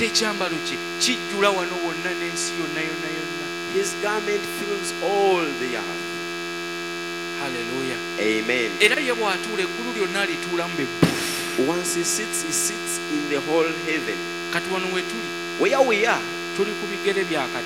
ate ekyambalo kye kijjula wano wonna n'ensi yonna yonna yonna. His garment fills all the earth. Haleluya. Amen. Era ye bw'atuula eggulu lyonna alituulamu be. Once he sits in the whole heaven. Kati wano we tuli, Where we are, tuli ku bigere bya